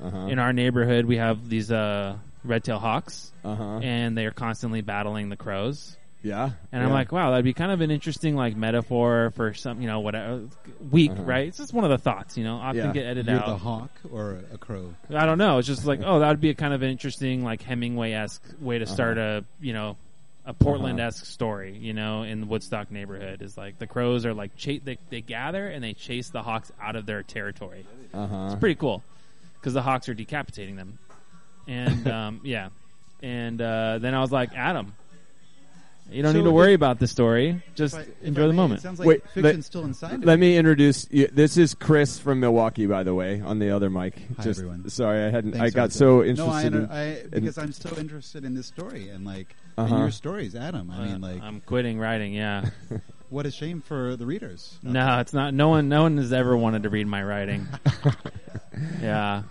in our neighborhood we have these red-tailed hawks, and they are constantly battling the crows. Yeah. And I'm like, wow, that'd be kind of an interesting like metaphor for some, whatever week, right? It's just one of the thoughts, often get edited out. You're the hawk or a crow? I don't know. It's just like, that would be a kind of an interesting like Hemingway-esque way to start a Portland-esque story, in the Woodstock neighborhood. Is like the crows are like they gather and they chase the hawks out of their territory. It's pretty cool because the hawks are decapitating them. And and then I was like, Adam, you don't need to worry about the story. Just enjoy the moment. It sounds like fiction's still inside. Let me introduce you. This is Chris from Milwaukee, by the way, on the other mic. Hi, everyone. Sorry, Thanks I got so interested. Because I'm so interested in this story and in your stories, Adam. I mean, I'm quitting writing. Yeah. What a shame for the readers. No, it's not. No one has ever wanted to read my writing. Yeah.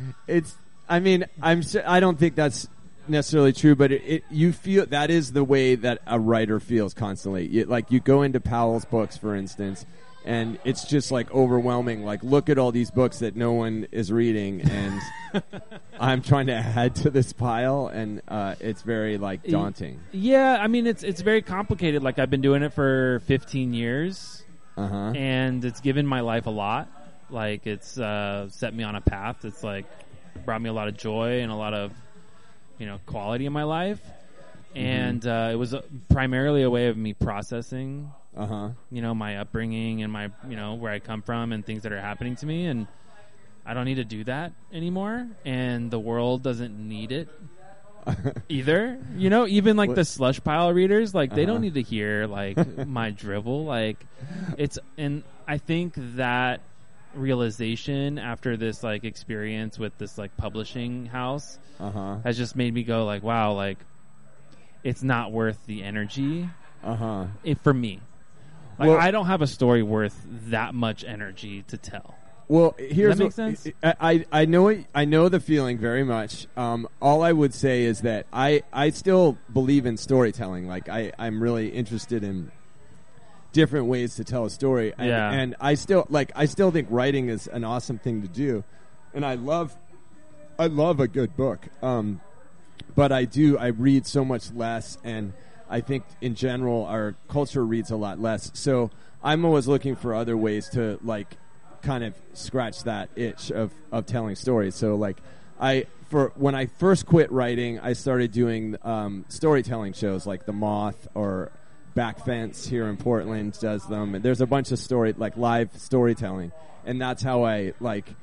I don't think that's necessarily true, but you feel that is the way that a writer feels constantly. You go into Powell's books, for instance, and it's just like overwhelming. Like, look at all these books that no one is reading, and I'm trying to add to this pile, and it's very daunting. Yeah, I mean it's very complicated. Like, I've been doing it for 15 years, and it's given my life a lot. Like, it's set me on a path. It's like brought me a lot of joy and a lot of quality in my life, and it was primarily a way of me processing, my upbringing and my, where I come from and things that are happening to me, and I don't need to do that anymore, and the world doesn't need it either. Even like the slush pile readers, like they don't need to hear like my drivel. Like and I think that realization after this like experience with this like publishing house has just made me go like, wow, like it's not worth the energy for me. Like, I don't have a story worth that much energy to tell. Well, does that make sense? I know it, I know the feeling very much. All I would say is that I still believe in storytelling. Like I'm really interested in different ways to tell a story, and I still think writing is an awesome thing to do, and I love a good book. But I read so much less, and I think in general our culture reads a lot less. So I'm always looking for other ways to like kind of scratch that itch of telling stories. So like when I first quit writing, I started doing storytelling shows like The Moth or Back Fence here in Portland does them, and there's a bunch of live storytelling, and that's how I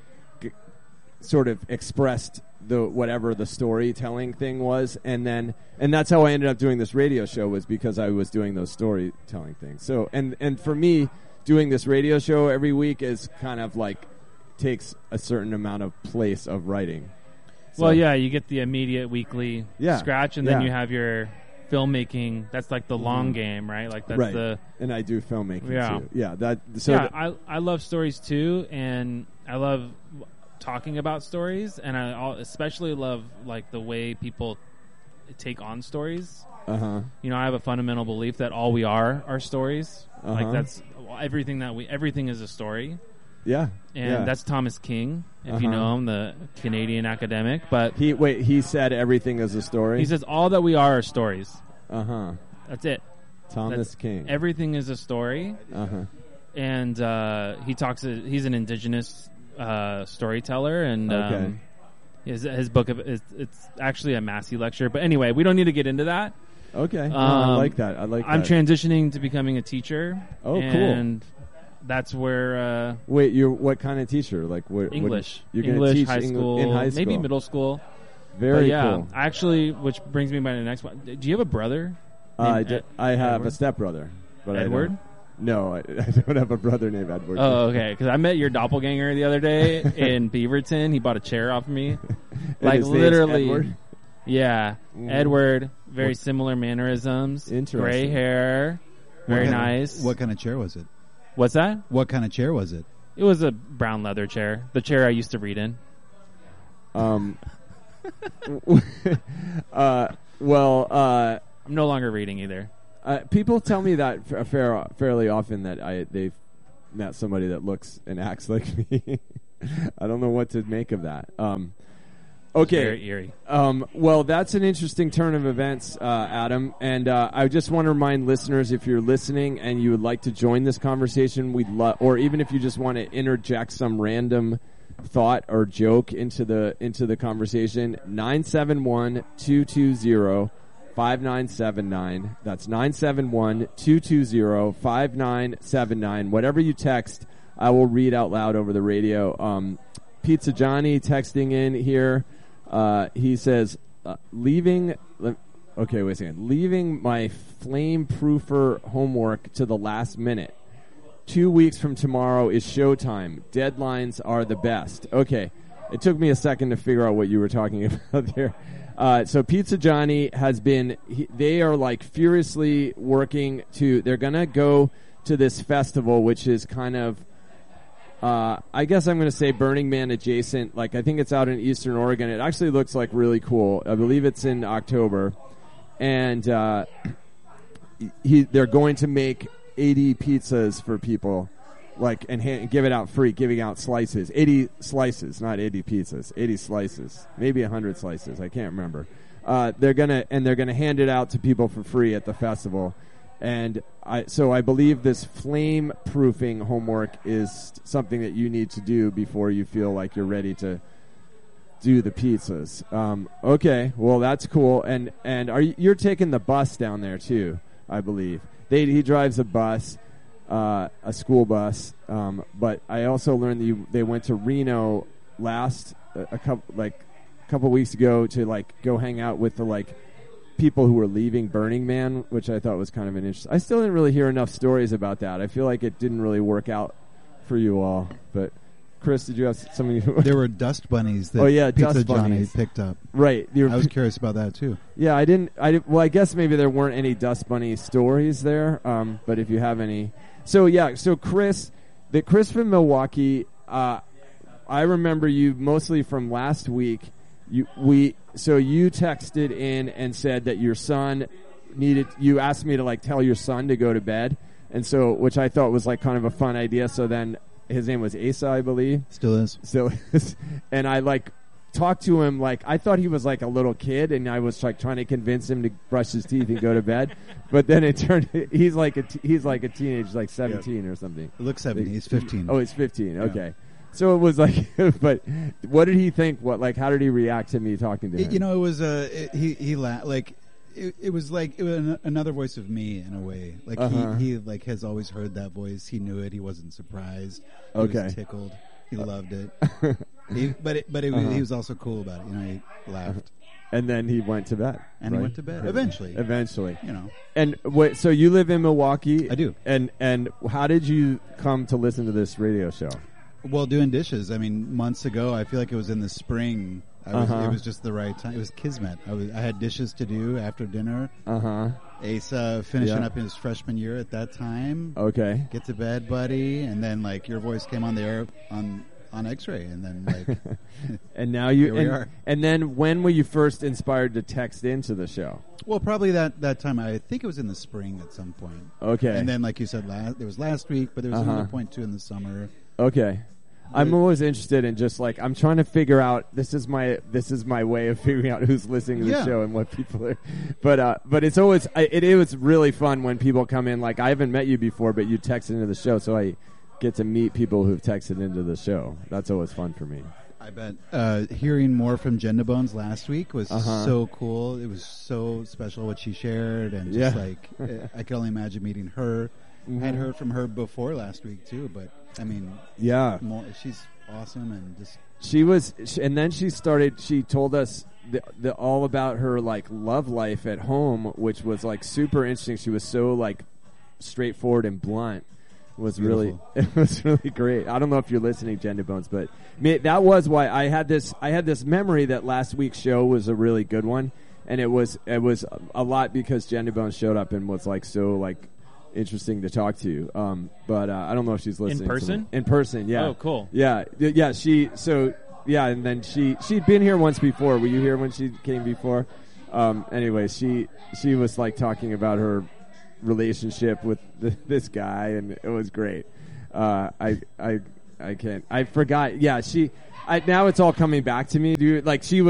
sort of expressed whatever the storytelling thing was, and that's how I ended up doing this radio show, was because I was doing those storytelling things. So and for me, doing this radio show every week is kind of like takes a certain amount of place of writing. So, well, yeah, you get the immediate weekly scratch, and then you have your filmmaking. That's like the long game, right? Like that's and I do filmmaking too. Yeah, I love stories too, and I love talking about stories, and I especially love like the way people take on stories. I have a fundamental belief that all we are stories. Like that's everything everything is a story. Yeah, and that's Thomas King, if you know him, the Canadian academic. But he said everything is a story. He says all that we are stories. That's it. Thomas King. Everything is a story. And he talks. He's an indigenous storyteller, and his book it's actually a Massey lecture. But anyway, we don't need to get into that. Okay, I like that. I'm transitioning to becoming a teacher. Oh, cool. And that's where. Wait, you're what kind of teacher? Like what? English. You're English, teach high school, in high school, maybe middle school. Very cool. Actually, which brings me by the next one. Do you have a brother? I have a stepbrother, but Edward. No, I don't have a brother named Edward. Oh, okay. Because I met your doppelganger the other day in Beaverton. He bought a chair off of me. Like literally. Edward? Yeah. Edward. Very similar mannerisms. Interesting. Gray hair. Very nice. What kind of chair was it? What's that? What kind of chair was it? It was a brown leather chair. The chair I used to read in. I'm no longer reading either. People tell me that fairly often that they've met somebody that looks and acts like me. I don't know what to make of that. Okay. Very eerie. Well, that's an interesting turn of events, Adam. And I just want to remind listeners, if you're listening and you would like to join this conversation, we'd love, or even if you just want to interject some random thought or joke into the conversation, 971-220-5979. That's 971-220-5979. Whatever you text, I will read out loud over the radio. Pizza Johnny texting in here. He says, leaving my flame proofer homework to the last minute. 2 weeks from tomorrow is showtime. Deadlines are the best. Okay. It took me a second to figure out what you were talking about there. So Pizza Johnny has been, they are like furiously working they're going to go to this festival, which is kind of, I guess I'm going to say Burning Man adjacent. Like, I think it's out in Eastern Oregon. It actually looks like really cool. I believe it's in October. And, they're going to make 80 pizzas for people, like, and give it out free, giving out slices. 80 slices, not 80 pizzas. 80 slices, maybe 100 slices. I can't remember. They're gonna hand it out to people for free at the festival. And I believe this flame proofing homework is something that you need to do before you feel like you're ready to do the pizzas. Okay, well that's cool. And you're taking the bus down there too, I believe. He drives a bus, a school bus. But I also learned that they went to Reno a couple weeks ago to go hang out with the people who were leaving Burning Man, which I thought was kind of an interesting. I still didn't really hear enough stories about that. I feel like it didn't really work out for you all. But Chris, did you have something? There were dust bunnies that Pizza Johnny picked up. Right. I was curious about that too. Yeah, I didn't. Well, I guess maybe there weren't any dust bunny stories there. But if you have any, so Chris from Milwaukee. I remember you mostly from last week. You texted in and said that your son you asked me to tell your son to go to bed, and so, which I thought was kind of a fun idea. So then his name was Asa, I believe. Still is. And I talked to him I thought he was a little kid, and I was trying to convince him to brush his teeth and go to bed. But then it turned he's like a teenager, 17 or something. It looks 17. He's 15. Oh, he's 15. Yeah. Okay. So it was but what did he think? How did he react to me talking to him? It was he laughed it was another voice of me in a way. He has always heard that voice. He knew it. He wasn't surprised. He was tickled. He loved it. He was also cool about it. He laughed. And then he went to bed. And he went to bed eventually. And so you live in Milwaukee? I do. And how did you come to listen to this radio show? Well, doing dishes. I mean, months ago, I feel like it was in the spring. It was just the right time. It was kismet. I had dishes to do after dinner. Asa finishing up his freshman year at that time. Okay. Get to bed, buddy. And then your voice came on the air on X-Ray, and then and now here we are. And then when were you first inspired to text into the show? Well, probably that time. I think it was in the spring at some point. Okay. And then, like you said, there was last week, but there was another point too in the summer. Okay. I'm always interested in just I'm trying to figure out. This is my way of figuring out who's listening to the show and what people are. But it's always it was really fun when people come in. I haven't met you before, but you text into the show, so I get to meet people who've texted into the show. That's always fun for me. I bet hearing more from Jenna Bones last week was so cool. It was so special what she shared, and just I could only imagine meeting her. I had heard from her before last week too, but I mean, she's awesome, and just and then she told us the all about her love life at home, which was super interesting. She was so straightforward and blunt. It was really great. I don't know if you're listening, Jenna Bones, but that was why I had this memory that last week's show was a really good one, and it was a lot because Jenna Bones showed up and was so interesting to talk to. But I don't know if she's listening. In person? In person, yeah. Oh, cool. Yeah. And then she'd been here once before. Were you here when she came before? Anyway, she was talking about her relationship with this guy, and it was great. I forgot. Yeah, now it's all coming back to me, dude. Like she's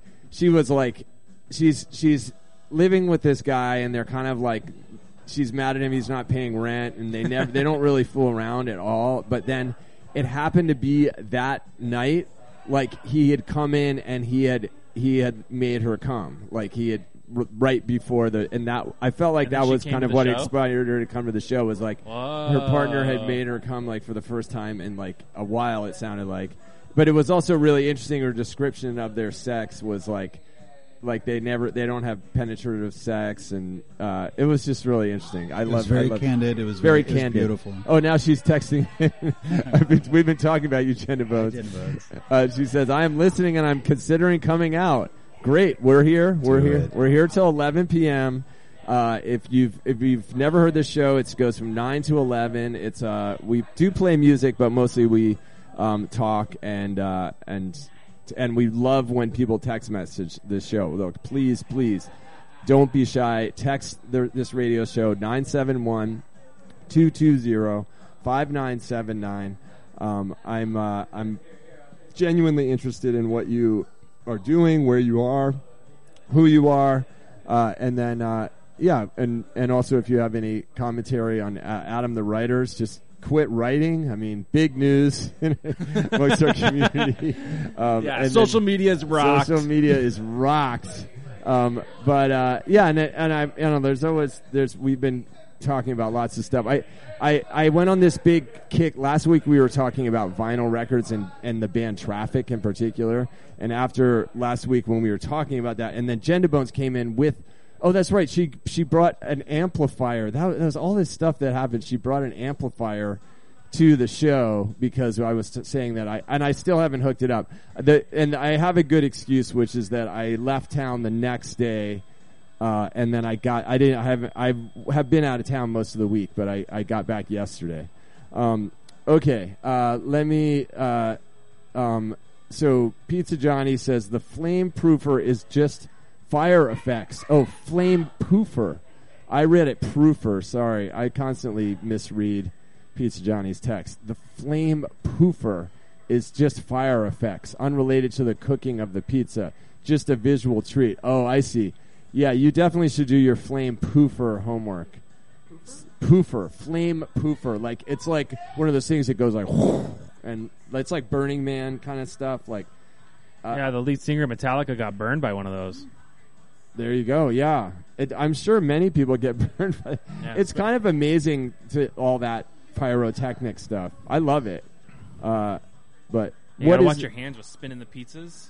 living with this guy, and they're kind of like, she's mad at him. He's not paying rent, and they don't really fool around at all. But then it happened to be that night, like he had come in and he had made her come, like he had right before and that I felt like that was kind of what inspired her to come to the show. Was like her partner had made her come, like for the first time in like a while, it sounded like. But it was also really interesting. Her description of their sex was like they don't have penetrative sex, and it was just really interesting. It was very candid. It was very candid. It was beautiful. Oh, now she's texting. We've been talking about you, Gender Bones. She says, "I am listening and I'm considering coming out." Great, we're here. We're here till 11 p.m. If you've never heard this show, it goes from 9 to 11. It's we do play music, but mostly we talk and we love when people text message this show. Look, please don't be shy. Text this radio show 971-220-5979. I'm genuinely interested in what you are doing, where you are, who you are, and then and also if you have any commentary on Adam the Writers, just quit writing. I mean, big news amongst our community. Social media is rocked. Social media is rocked. We've been talking about lots of stuff. I went on this big kick. Last week we were talking about vinyl records and the band Traffic in particular. And after last week when we were talking about that, and then Gender Bones came in with, oh, that's right, she brought an amplifier. That was all this stuff that happened. She brought an amplifier to the show because I was saying that I still haven't hooked it up. And I have a good excuse, which is that I left town the next day. And then I have been out of town most of the week, but I got back yesterday. Okay. So Pizza Johnny says the flame proofer is just fire effects. Oh, flame poofer. I read it proofer. Sorry. I constantly misread Pizza Johnny's text. The flame poofer is just fire effects, unrelated to the cooking of the pizza. Just a visual treat. Oh, I see. Yeah, you definitely should do your flame poofer homework. Poofer, flame poofer. Like, it's like one of those things that goes like, and it's like Burning Man kind of stuff. Like, the lead singer of Metallica got burned by one of those. There you go. Yeah, I'm sure many people get burned by it. Yeah, it's kind of amazing to all that pyrotechnic stuff. I love it. But you gotta watch your hands with spinning the pizzas.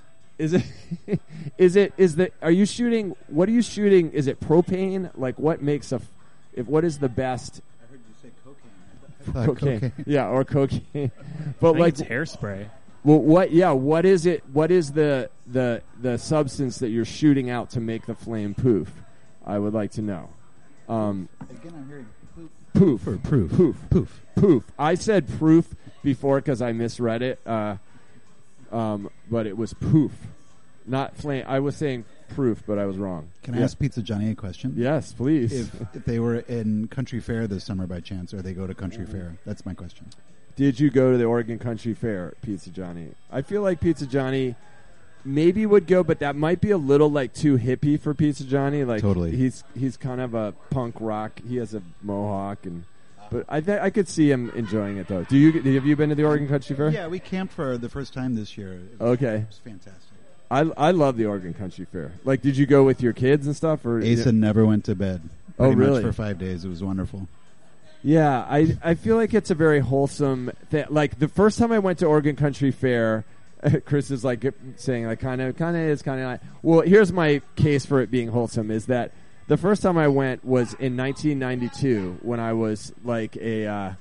Are you shooting, what are you shooting? Is it propane? Like, what makes what is the best? I heard you say cocaine. Cocaine. Yeah, or cocaine. But like, it's hairspray. Well, what is it? What is the substance that you're shooting out to make the flame poof? I would like to know. Again, I'm hearing poof. Or proof. Poof. I said proof before because I misread it. But it was poof, not flame. I was saying proof, but I was wrong. Can I ask Pizza Johnny a question? Yes, please. If they were in Country Fair this summer by chance, or they go to Country Fair, that's my question. Did you go to the Oregon Country Fair, Pizza Johnny? I feel like Pizza Johnny maybe would go, but that might be a little like too hippie for Pizza Johnny. Like, totally. He's kind of a punk rock. He has a mohawk and. But I could see him enjoying it, though. Have you been to the Oregon Country Fair? Yeah, we camped for the first time this year. It was fantastic. I love the Oregon Country Fair. Like, did you go with your kids and stuff? Or Asa never went to bed. Oh, really? Much for 5 days. It was wonderful. Yeah, I feel like it's a very wholesome thing. Like, the first time I went to Oregon Country Fair, Chris is like saying, like, kind of is, kind of not. Well, here's my case for it being wholesome, is that the first time I went was in 1992 when I was like a.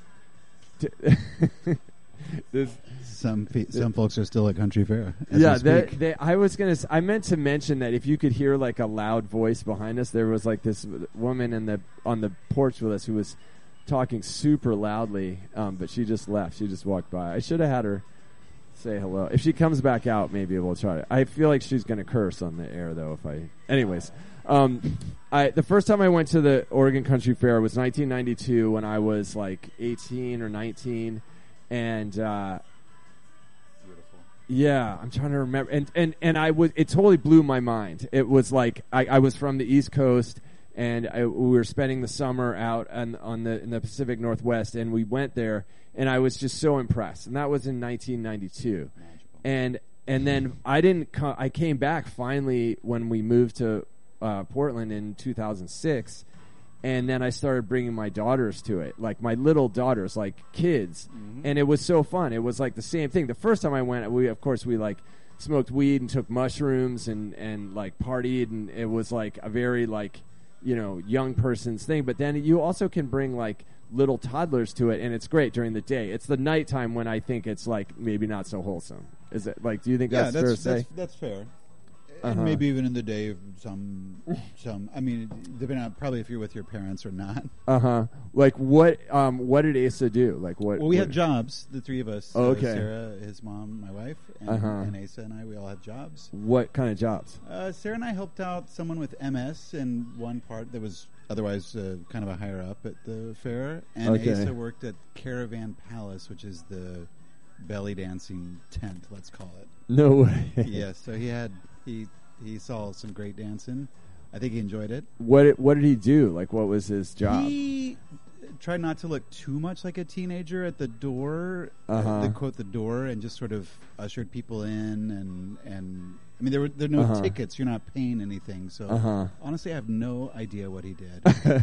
Some folks are still at Country Fair. I meant to mention that if you could hear like a loud voice behind us, there was like this woman on the porch with us who was talking super loudly, but she just left. She just walked by. I should have had her say hello. If she comes back out, maybe we'll try it. I feel like she's going to curse on the air though. Anyways. The first time I went to the Oregon Country Fair was 1992 when I was like 18 or 19, and beautiful. Yeah, I'm trying to remember. And it totally blew my mind. It was like, I was from the East Coast, and we were spending the summer out in the Pacific Northwest, and we went there, and I was just so impressed. And that was in 1992. And then I came back finally when we moved to Portland in 2006. And then I started bringing my daughters to it, like my little daughters, like kids. Mm-hmm. And it was so fun. It was like the same thing. The first time I went, we like smoked weed and took mushrooms and like partied. And it was like a very like, young person's thing. But then you also can bring like little toddlers to it. And it's great during the day. It's the nighttime when I think it's like maybe not so wholesome. Is it like, do you think that's fair to say? That's fair. And maybe even in the day, some. I mean, depending on probably if you're with your parents or not. Like what did Asa do? Like what? Well, we had jobs. The three of us. Okay. Sarah, his mom, my wife, and Asa and I. We all had jobs. What kind of jobs? Sarah and I helped out someone with MS in one part that was otherwise kind of a higher up at the fair, and Asa worked at Caravan Palace, which is the belly dancing tent. Let's call it. No way. Yeah. So he saw some great dancing. I think he enjoyed it. What did he do? Like, what was his job? He tried not to look too much like a teenager at the door. They quote the door, and just sort of ushered people in. And I mean, there are no tickets. You're not paying anything. So honestly, I have no idea what he did.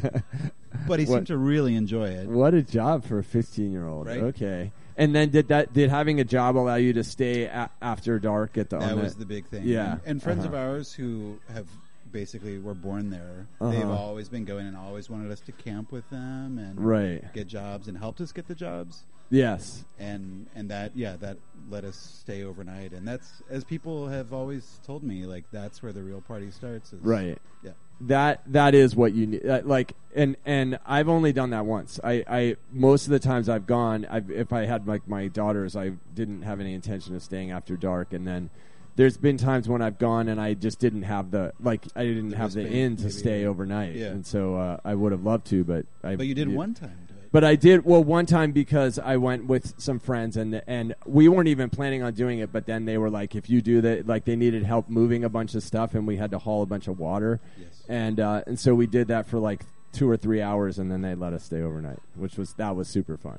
But he seemed to really enjoy it. What a job for a 15-year-old. Right? Okay. And then did having a job allow you to stay after dark at the? That was the big thing. Yeah, and friends of ours who have basically were born there. They've always been going and always wanted us to camp with them and get jobs and helped us get the jobs. Yes, and that let us stay overnight. And that's, as people have always told me, like that's where the real party starts. Right. Yeah. That is what you need. And I've only done that once. I most of the times I've gone, if I had like my daughters, I didn't have any intention of staying after dark. And then there's been times when I've gone and I just didn't have the inn to stay overnight. Yeah. And so I would have loved to, but you did one time. But I did one time because I went with some friends and we weren't even planning on doing it. But then they were like, if you do that, like they needed help moving a bunch of stuff and we had to haul a bunch of water. Yes. And so we did that for like 2 or 3 hours and then they let us stay overnight, that was super fun.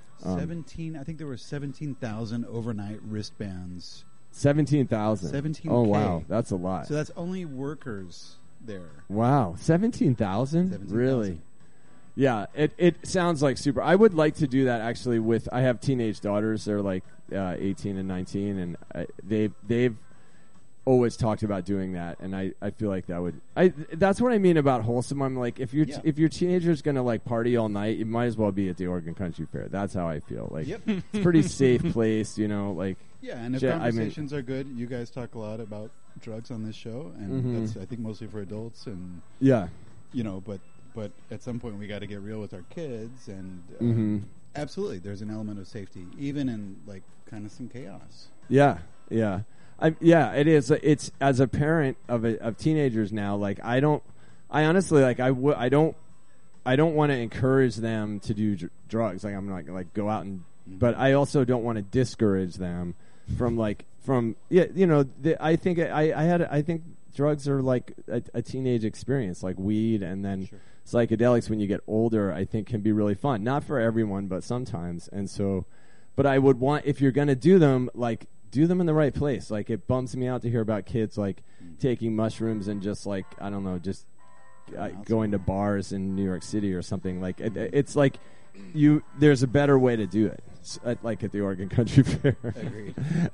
17, I think there were 17,000 overnight wristbands. 17,000. 17K. Oh wow, that's a lot. So that's only workers there. Wow, 17,000? Really? Yeah, it sounds like super. I would like to do that actually I have teenage daughters. They're like 18 and 19, and they've always talked about doing that, and I feel like that would. That's what I mean about wholesome. I'm like, if your teenager's gonna like party all night, you might as well be at the Oregon Country Fair. That's how I feel. Like, it's a pretty safe place, like. Yeah, and if conversations are good, you guys talk a lot about drugs on this show, and that's I think mostly for adults, and but at some point we got to get real with our kids, and absolutely, there's an element of safety, even in like kind of some chaos. Yeah. It is. It's as a parent of teenagers now. Like I honestly like I don't want to encourage them to do drugs. Like I'm not like go out and, but I also don't want to discourage them I think drugs are like a teenage experience, like weed, and then psychedelics when you get older, I think can be really fun. Not for everyone, but sometimes. And so, but I would want, if you're going to do them, like do them in the right place. Like it bums me out to hear about kids like taking mushrooms and just like, I don't know, just going to bars in New York City or something. Like it's like there's a better way to do it. Like at the Oregon Country Fair. Agreed.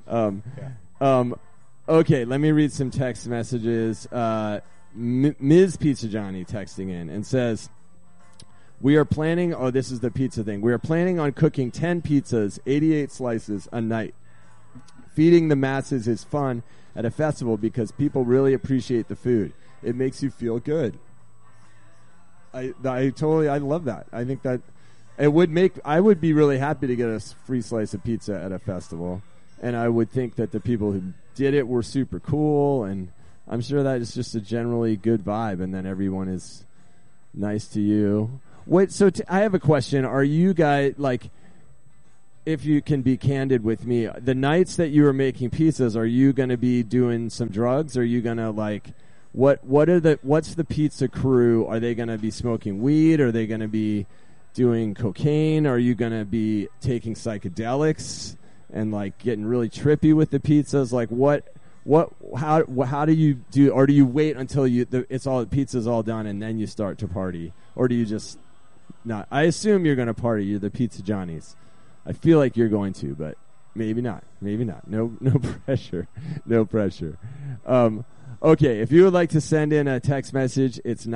Okay, let me read some text messages. Ms. Pizza Johnny texting in and says, we are planning, this is the pizza thing. We are planning on cooking 10 pizzas, 88 slices a night. Feeding the masses is fun at a festival because people really appreciate the food. It makes you feel good. I love that. I think that I would be really happy to get a free slice of pizza at a festival. And I would think that the people who did it were super cool, and I'm sure that is just a generally good vibe, and then everyone is nice to you. Wait, so I have a question. Are you guys, like, if you can be candid with me, the nights that you are making pizzas, are you going to be doing some drugs? Are you going to like, what's the pizza crew? Are they going to be smoking weed? Are they going to be doing cocaine? Are you going to be taking psychedelics and like getting really trippy with the pizzas? Like how do you do, or do you wait until the pizza's all done and then you start to party? Or do you just not? I assume you're going to party. You're the Pizza Johnnies. I feel like you're going to, but maybe not. Maybe not. No pressure. No pressure. Okay, if you would like to send in a text message, it's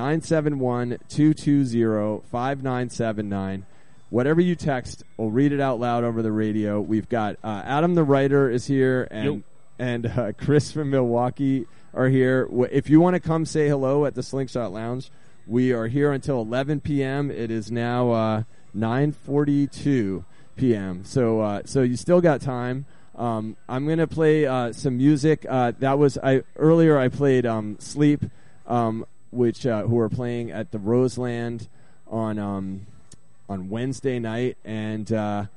971-220-5979. Whatever you text, we'll read it out loud over the radio. We've got Adam the writer is here, and Chris from Milwaukee are here. If you want to come say hello at the Slingshot Lounge, we are here until 11 p.m. It is now 9:42 p.m. So you still got time. I'm gonna play some music. Earlier I played Sleep, which who are playing at the Roseland on Wednesday night, and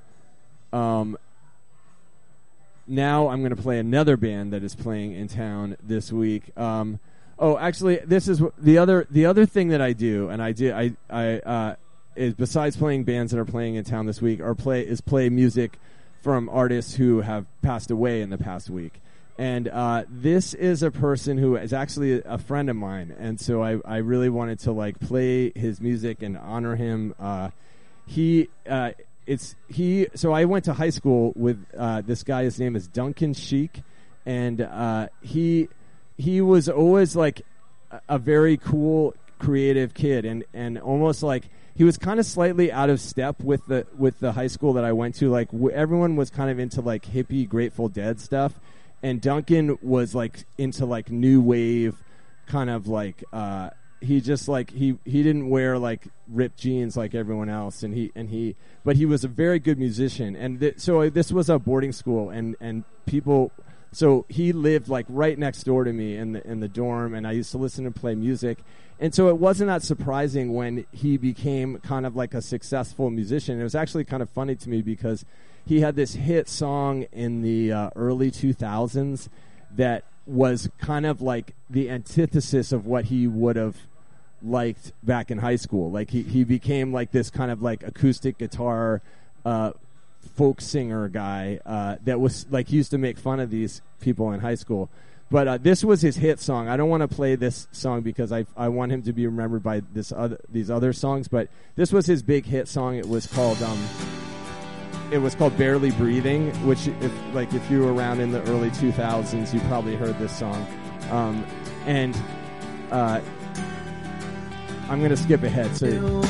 now I'm gonna play another band that is playing in town this week. Actually, this is the other thing that I do, and I is besides playing bands that are playing in town this week, play music from artists who have passed away in the past week. And this is a person who is actually a friend of mine, and so I really wanted to like play his music and honor him. So I went to high school with this guy. His name is Duncan Sheik, and he was always like a very cool, creative kid, and almost like he was kind of slightly out of step with the high school that I went to. Like everyone was kind of into like hippie Grateful Dead stuff, and Duncan was like into like new wave kind of like he just like he didn't wear like ripped jeans like everyone else, but he was a very good musician, and so this was a boarding school, and people. So he lived like right next door to me in the dorm, and I used to listen and play music. And so it wasn't that surprising when he became kind of like a successful musician. It was actually kind of funny to me because he had this hit song in the early 2000s that was kind of like the antithesis of what he would have liked back in high school. Like he became like this kind of like acoustic guitar folk singer guy that was like he used to make fun of these people in high school. But this was his hit song. I don't want to play this song because I want him to be remembered by these other songs. But this was his big hit song. It was called Barely Breathing, which if you were around in the early 2000s, you probably heard this song. I'm going to skip ahead. So.